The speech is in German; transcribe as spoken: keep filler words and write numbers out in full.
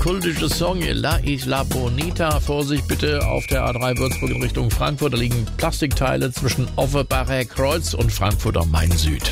kultische Song La Isla Bonita. Vorsicht bitte auf der A drei Würzburg in Richtung Frankfurt. Da liegen Plastikteile zwischen Offenbacher Kreuz und Frankfurt am Main Süd.